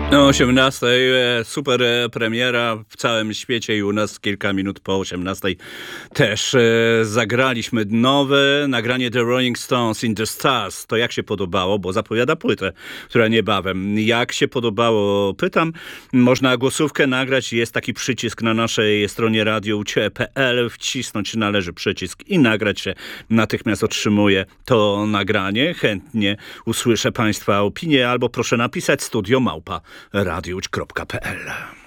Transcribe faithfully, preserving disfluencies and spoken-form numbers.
O osiemnastej super premiera w całym świecie i u nas kilka minut po osiemnastej też e, zagraliśmy nowe nagranie The Rolling Stones In The Stars. To jak się podobało, bo zapowiada płytę, która niebawem. Jak się podobało, pytam. Można głosówkę nagrać, jest taki przycisk na naszej stronie radio u cie kropka pe el. Wcisnąć należy przycisk i nagrać się. Natychmiast otrzymuje to nagranie. Chętnie usłyszę Państwa opinię albo proszę napisać studio małpa radiuć kropka pe el.